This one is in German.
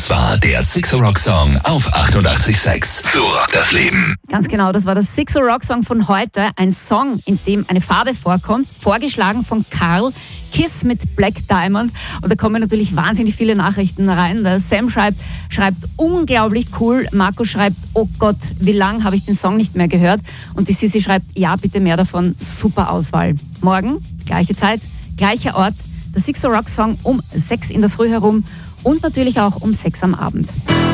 Das war der Sixer Rock Song auf 88.6. So rockt das Leben. Ganz genau, das war der Sixer Rock Song von heute. Ein Song, in dem eine Farbe vorkommt, vorgeschlagen von Karl. Kiss mit Black Diamond. Und da kommen natürlich wahnsinnig viele Nachrichten rein. Der Sam schreibt unglaublich cool. Marco schreibt, oh Gott, wie lang habe ich den Song nicht mehr gehört. Und die Sissi schreibt, ja, bitte mehr davon. Super Auswahl. Morgen, gleiche Zeit, gleicher Ort. Der Sixer Rock Song um 6 in der Früh herum und natürlich auch um 6 am Abend.